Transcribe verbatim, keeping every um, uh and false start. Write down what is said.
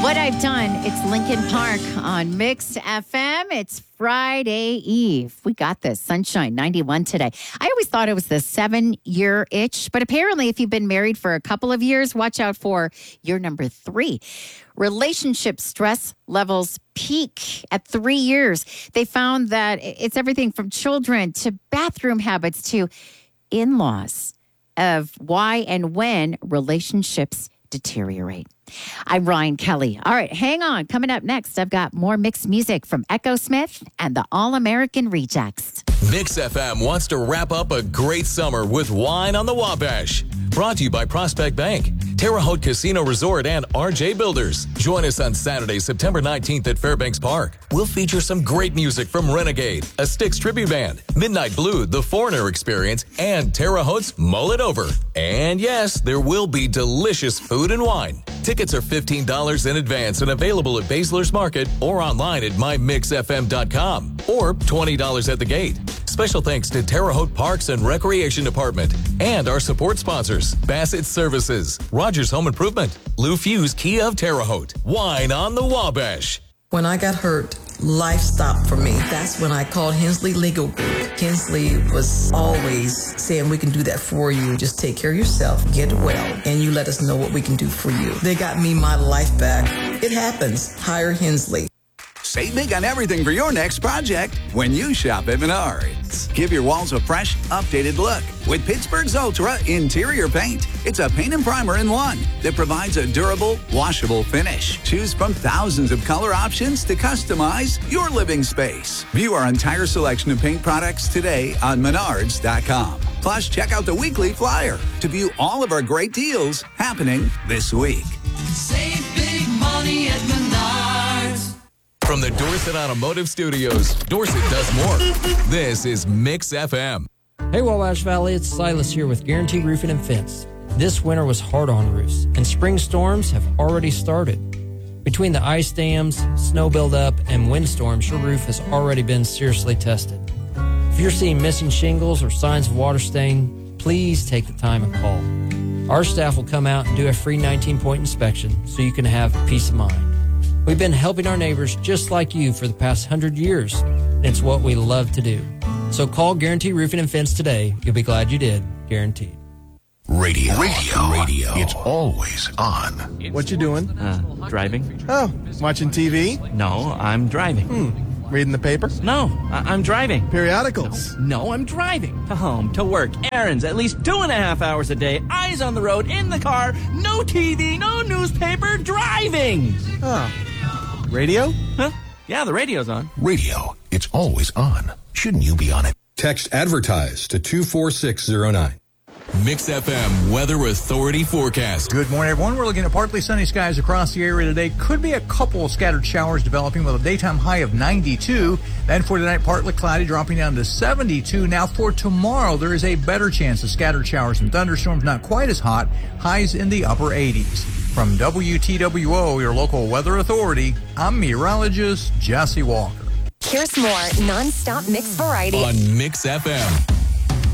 What I've Done. It's Lincoln Park on Mix F M. It's Friday Eve. We got this. Sunshine, ninety-one today. I always thought it was the seven-year itch, but apparently if you've been married for a couple of years, watch out for year number three. Relationship stress levels peak at three years. They found that it's everything from children to bathroom habits to in-laws of why and when relationships deteriorate. I'm Ryan Kelly. All right, hang on. Coming up next, I've got more mixed music from Echo Smith and the All-American Rejects. Mix F M wants to wrap up a great summer with Wine on the Wabash. Brought to you by Prospect Bank, Terre Haute Casino Resort, and R J Builders. Join us on Saturday, September nineteenth at Fairbanks Park. We'll feature some great music from Renegade, a Styx tribute band, Midnight Blue, The Foreigner Experience, and Terre Haute's Mull It Over. And yes, there will be delicious food and wine. Tickets are fifteen dollars in advance and available at Basler's Market or online at my mix f m dot com or twenty dollars at the gate. Special thanks to Terre Haute Parks and Recreation Department and our support sponsors, Bassett Services, Rogers Home Improvement, Lou Fuse Kia of Terre Haute, Wine on the Wabash. When I got hurt, life stopped for me. That's when I called Hensley Legal Group. Hensley was always saying, we can do that for you. Just take care of yourself, get well, and you let us know what we can do for you. They got me my life back. It happens. Hire Hensley. Save big on everything for your next project when you shop at Menards. Give your walls a fresh, updated look with Pittsburgh's Ultra Interior Paint. It's a paint and primer in one that provides a durable, washable finish. Choose from thousands of color options to customize your living space. View our entire selection of paint products today on menards dot com. Plus, check out the weekly flyer to view all of our great deals happening this week. Save big money at Menards. From the Dorset Automotive Studios, Dorset does more. This is Mix F M. Hey, Wabash Valley, it's Silas here with Guarantee Roofing and Fence. This winter was hard on roofs, and spring storms have already started. Between the ice dams, snow buildup, and windstorms, your roof has already been seriously tested. If you're seeing missing shingles or signs of water stain, please take the time and call. Our staff will come out and do a free nineteen-point inspection so you can have peace of mind. We've been helping our neighbors just like you for the past hundred years, and it's what we love to do. So call Guarantee Roofing and Fence today. You'll be glad you did. Guaranteed. Radio. Radio. Radio. It's always on. What you doing? Uh, driving. Oh, watching T V? No, I'm driving. Hmm. Reading the paper? No, I- I'm driving. Periodicals? No, no, I'm driving. To home, to work, errands, at least two and a half hours a day, eyes on the road, in the car, no T V, no newspaper, driving. Oh. Radio? Huh? Yeah, the radio's on. Radio. It's always on. Shouldn't you be on it? Text advertise to two four six zero nine. Mix F M Weather Authority forecast. Good morning, everyone. We're looking at partly sunny skies across the area today. Could be a couple of scattered showers developing with a daytime high of ninety-two. Then for tonight, partly cloudy, dropping down to seventy-two. Now for tomorrow, there is a better chance of scattered showers and thunderstorms, not quite as hot. Highs in the upper eighties. From W T W O, your local weather authority, I'm meteorologist Jesse Walker. Here's more non-stop mix variety on Mix F M.